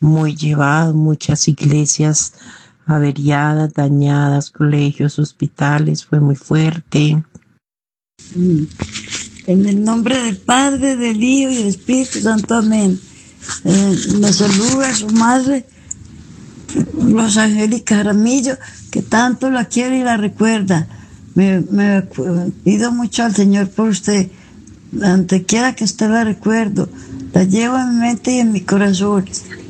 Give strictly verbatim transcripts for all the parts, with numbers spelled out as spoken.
muy llevado, muchas iglesias averiadas, dañadas, colegios, hospitales, fue muy fuerte. En el nombre del Padre, del Hijo y del Espíritu Santo, amén. Eh, me saluda a su madre, Rosangélica Jaramillo, que tanto la quiere y la recuerda. Me, me pido mucho al Señor por usted. Donde quiera que esté la recuerdo. La llevo en mi mente y en mi corazón.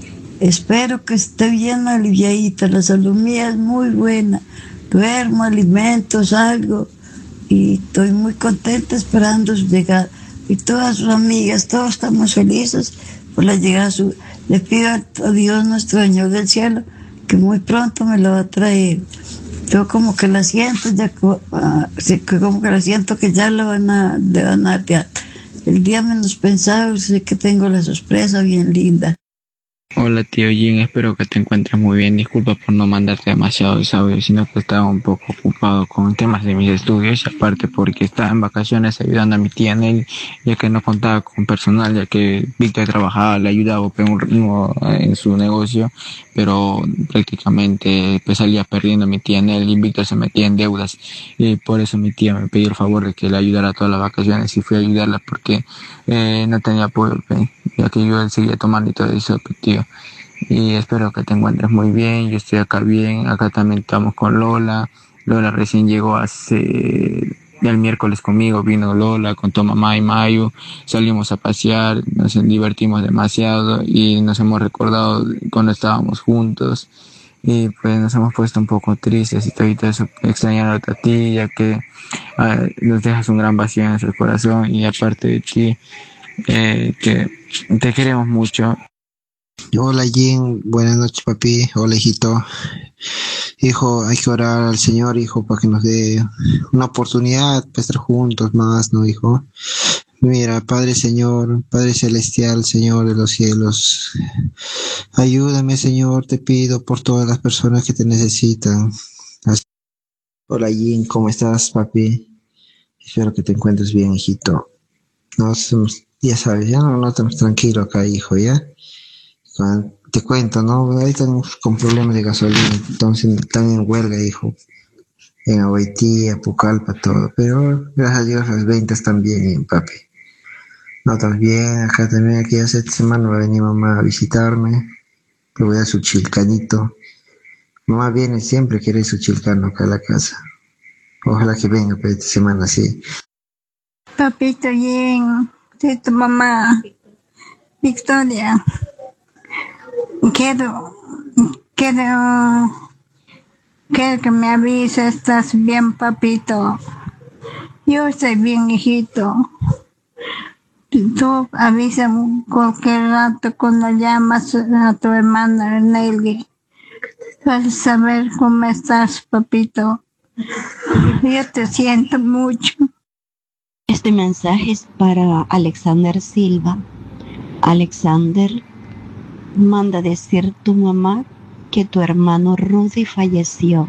Espero que esté bien aliviadita. La salud mía es muy buena. Duermo, alimento, salgo. Y estoy muy contenta esperando su llegada. Y todas sus amigas, todos estamos felices por la llegada de su... Le pido a Dios, nuestro Señor del cielo, que muy pronto me lo va a traer. Yo como que la siento, ya como que la siento que ya la van a, le van a dar. El día menos pensado, sé que tengo la sorpresa bien linda. Hola tío Jin, espero que te encuentres muy bien. Disculpa por no mandarte demasiados audios, sino que estaba un poco ocupado con temas de mis estudios y aparte porque estaba en vacaciones ayudando a mi tía Nelly, ya que no contaba con personal, ya que Víctor trabajaba, le ayudaba en su negocio, pero prácticamente pues salía perdiendo a mi tía Nelly y Víctor se metía en deudas y por eso mi tía me pidió el favor de que le ayudara todas las vacaciones y fui a ayudarla porque eh, no tenía apoyo, ya que yo seguía tomando y todo eso, tío. Y espero que te encuentres muy bien. Yo estoy acá bien. Acá también estamos con Lola. Lola recién llegó hace el miércoles conmigo. Vino Lola con tu mamá y Mayu. Salimos a pasear. Nos divertimos demasiado y nos hemos recordado cuando estábamos juntos. Y pues nos hemos puesto un poco tristes y todo eso, extrañándote a ti, ya que uh, nos dejas un gran vacío en nuestro corazón. Y aparte de ti, eh, que te queremos mucho. Hola Jim, buenas noches papi, hola hijito. Hijo, hay que orar al Señor, hijo, para que nos dé una oportunidad para estar juntos más, ¿no, hijo? Mira, Padre Señor, Padre Celestial, Señor de los cielos, ayúdame, Señor, te pido por todas las personas que te necesitan. Hola Jim, ¿cómo estás, papi? Espero que te encuentres bien, hijito. Nos, ya sabes, ya no, no estamos tranquilos acá, hijo, ¿ya? Te cuento, ¿no? Ahí están con problemas de gasolina, entonces están en huelga, hijo. En Abaitía, Pucallpa, todo. Pero gracias a Dios las ventas están bien, papi. Nosotros bien, acá también, aquí hace esta semana va a venir mamá a visitarme. Le voy a dar su chilcanito. Mamá viene siempre, quiere su chilcano acá a la casa. Ojalá que venga para esta semana, sí. Papito bien, soy tu mamá, Victoria. Quiero, quiero, quiero que me avises, ¿estás bien, papito? Yo estoy bien, hijito. Tú avísame cualquier rato cuando llamas a tu hermana Nelly para saber cómo estás, papito. Yo te siento mucho. Este mensaje es para Alexander Silva. Alexander, manda decir tu mamá que tu hermano Rudy falleció.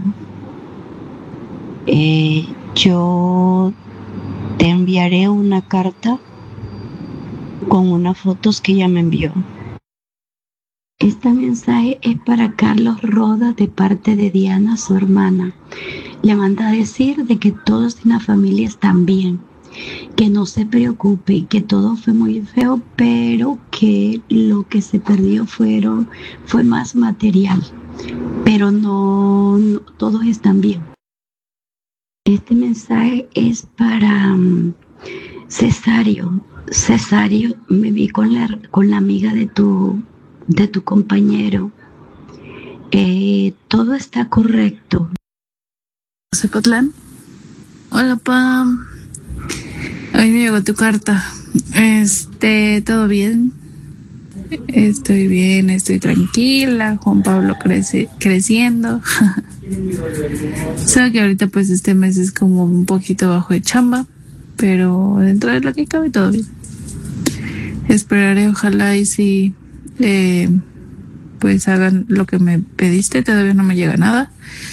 Eh, yo te enviaré una carta con unas fotos que ella me envió. Este mensaje es para Carlos Roda de parte de Diana, su hermana. Le manda a decir de que todos en la familia están bien, que no se preocupe, que todo fue muy feo, pero que lo que se perdió fueron, fue más material, pero no, no todos están bien. Este mensaje es para um, Cesario. Cesario, me vi con la, con la amiga de tu, de tu compañero. Eh, todo está correcto. Zapotlán. Hola, Pam. Hoy me llegó tu carta. Este, ¿todo bien? Estoy bien, estoy tranquila. Juan Pablo crece, creciendo. Sé que ahorita pues este mes es como un poquito bajo de chamba, pero dentro de lo que cabe todo bien. Esperaré, ojalá y si eh, pues hagan lo que me pediste. Todavía no me llega nada.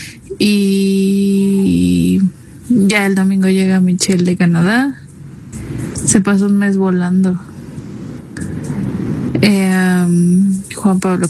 Y ya el domingo llega Michelle de Canadá. Se pasó un mes volando. Eh, um, Juan Pablo